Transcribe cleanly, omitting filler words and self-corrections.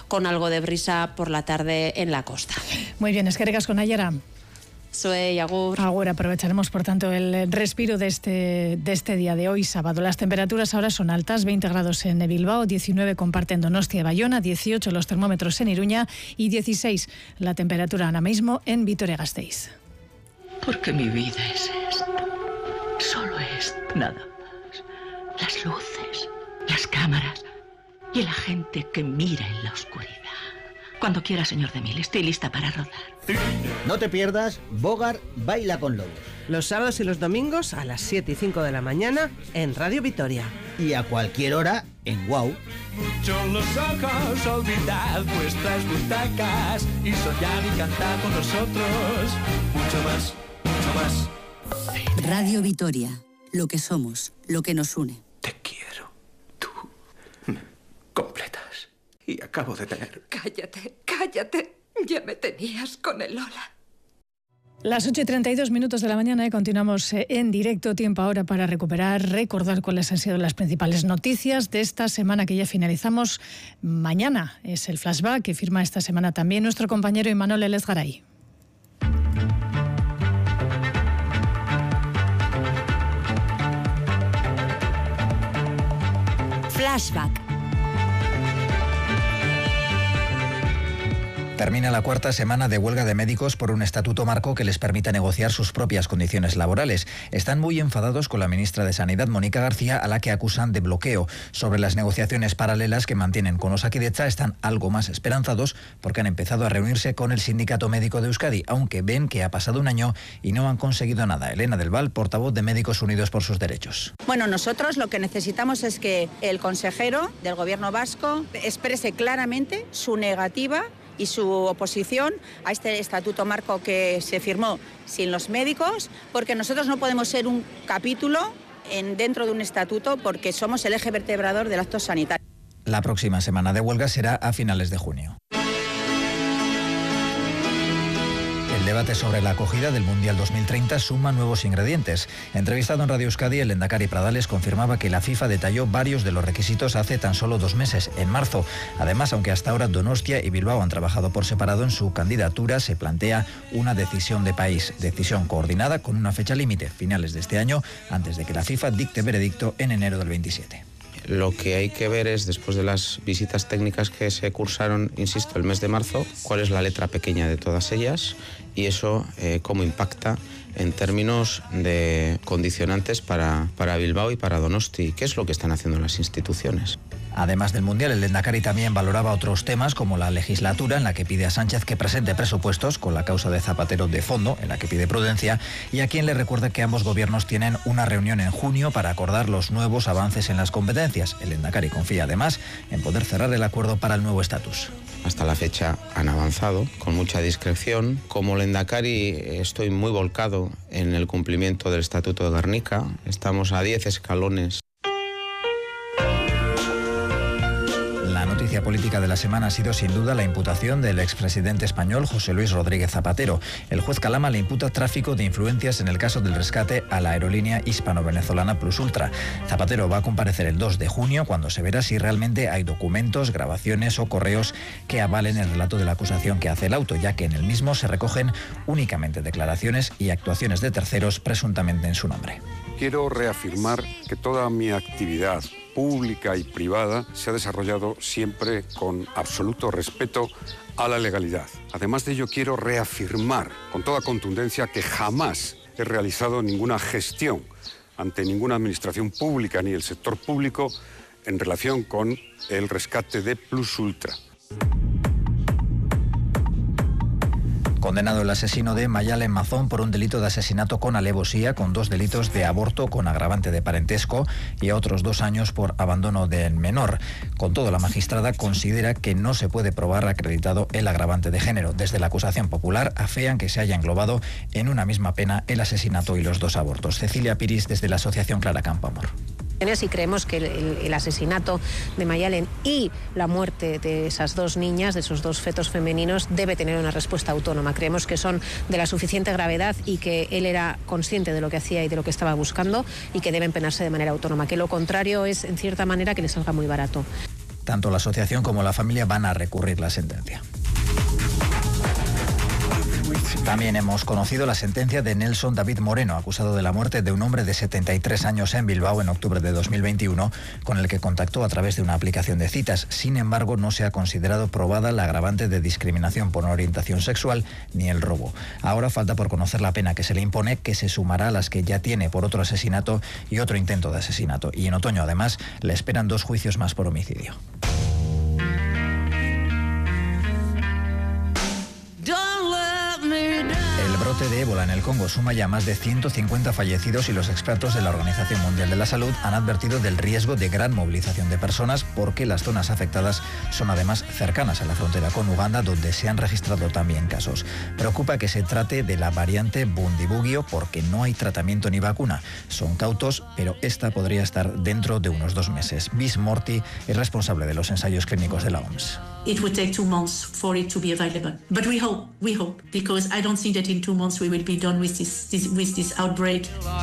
con algo de brisa por la tarde en la costa. Muy bien, eskerrik asko, Nayara. Soy Agur. Agur, aprovecharemos por tanto el respiro de este día de hoy, sábado. Las temperaturas ahora son altas, 20 grados en Bilbao, 19 comparten Donostia y Bayona, 18 los termómetros en Iruña y 16 la temperatura ahora mismo en Vitoria-Gasteiz. Porque mi vida es esto, solo esto, nada más. Las luces, las cámaras y la gente que mira en la oscuridad. Cuando quiera, señor de Mil, estoy lista para rodar. No te pierdas Bogart baila con lobos. Los sábados y los domingos a las 7 y 5 de la mañana en Radio Vitoria. Y a cualquier hora en WOW. Mucho los ojos, olvidad vuestras butacas y soñad y cantad con nosotros. Mucho más, mucho más. Radio Vitoria, lo que somos, lo que nos une. Te quiero. Tú me completas. Y acabo de tener... Cállate. Ya me tenías con el Lola. Las 8:32 de la mañana continuamos en directo. Tiempo ahora para recordar cuáles han sido las principales noticias de esta semana que ya finalizamos. Mañana es el flashback que firma esta semana también nuestro compañero Imanol Elezgaray. Flashback. Termina la cuarta semana de huelga de médicos por un estatuto marco que les permita negociar sus propias condiciones laborales. Están muy enfadados con la ministra de Sanidad, Mónica García, a la que acusan de bloqueo. Sobre las negociaciones paralelas que mantienen con Osakidetza están algo más esperanzados porque han empezado a reunirse con el Sindicato Médico de Euskadi, aunque ven que ha pasado un año y no han conseguido nada. Elena del Val, portavoz de Médicos Unidos por sus Derechos. Bueno, nosotros lo que necesitamos es que el consejero del Gobierno vasco exprese claramente su negativa y su oposición a este estatuto marco que se firmó sin los médicos, porque nosotros no podemos ser un capítulo dentro de un estatuto porque somos el eje vertebrador del acto sanitario. La próxima semana de huelga será a finales de junio. El debate sobre la acogida del Mundial 2030 suma nuevos ingredientes. Entrevistado en Radio Euskadi, el lehendakari Pradales confirmaba que la FIFA detalló varios de los requisitos hace tan solo 2 meses, en marzo. Además, aunque hasta ahora Donostia y Bilbao han trabajado por separado en su candidatura, se plantea una decisión de país, decisión coordinada con una fecha límite, finales de este año, antes de que la FIFA dicte veredicto en enero del 27. Lo que hay que ver es, después de las visitas técnicas que se cursaron, insisto, el mes de marzo, cuál es la letra pequeña de todas ellas y eso cómo impacta en términos de condicionantes para Bilbao y para Donosti. ¿Qué es lo que están haciendo las instituciones? Además del Mundial, el lehendakari también valoraba otros temas como la legislatura, en la que pide a Sánchez que presente presupuestos con la causa de Zapatero de fondo, en la que pide prudencia, y a quien le recuerda que ambos gobiernos tienen una reunión en junio para acordar los nuevos avances en las competencias. El lehendakari confía además en poder cerrar el acuerdo para el nuevo estatus. Hasta la fecha han avanzado con mucha discreción. Como lehendakari estoy muy volcado en el cumplimiento del Estatuto de Gernika. Estamos a 10 escalones. La noticia política de la semana ha sido sin duda la imputación del expresidente español José Luis Rodríguez Zapatero. El juez Calama le imputa tráfico de influencias en el caso del rescate a la aerolínea hispano-venezolana Plus Ultra. Zapatero va a comparecer el 2 de junio cuando se verá si realmente hay documentos, grabaciones o correos que avalen el relato de la acusación que hace el auto, ya que en el mismo se recogen únicamente declaraciones y actuaciones de terceros presuntamente en su nombre. Quiero reafirmar que toda mi actividad pública y privada se ha desarrollado siempre con absoluto respeto a la legalidad. Además de ello, quiero reafirmar con toda contundencia que jamás he realizado ninguna gestión ante ninguna administración pública ni el sector público en relación con el rescate de Plus Ultra. Condenado el asesino de Mayalen Mazón por un delito de asesinato con alevosía, con 2 delitos de aborto con agravante de parentesco y a otros 2 años por abandono del menor. Con todo, la magistrada considera que no se puede probar acreditado el agravante de género. Desde la acusación popular afean que se haya englobado en una misma pena el asesinato y los 2 abortos. Cecilia Piris, desde la asociación Clara Campo Amor. Y creemos que el asesinato de Mayalen y la muerte de esas 2 niñas, de esos 2 fetos femeninos, debe tener una respuesta autónoma. Creemos que son de la suficiente gravedad y que él era consciente de lo que hacía y de lo que estaba buscando y que deben penarse de manera autónoma. Que lo contrario es, en cierta manera, que le salga muy barato. Tanto la asociación como la familia van a recurrir la sentencia. También hemos conocido la sentencia de Nelson David Moreno, acusado de la muerte de un hombre de 73 años en Bilbao en octubre de 2021, con el que contactó a través de una aplicación de citas. Sin embargo, no se ha considerado probada la agravante de discriminación por orientación sexual ni el robo. Ahora falta por conocer la pena que se le impone, que se sumará a las que ya tiene por otro asesinato y otro intento de asesinato. Y en otoño, además, le esperan 2 juicios más por homicidio. El brote de ébola en el Congo suma ya más de 150 fallecidos y los expertos de la Organización Mundial de la Salud han advertido del riesgo de gran movilización de personas porque las zonas afectadas son además cercanas a la frontera con Uganda, donde se han registrado también casos. Preocupa que se trate de la variante Bundibugyo porque no hay tratamiento ni vacuna. Son cautos, pero esta podría estar dentro de unos 2 meses. Bis Morty es responsable de los ensayos clínicos de la OMS. It would take 2 months for it to be available. But we hope, because I don't think that in 2 months we will be done with this outbreak.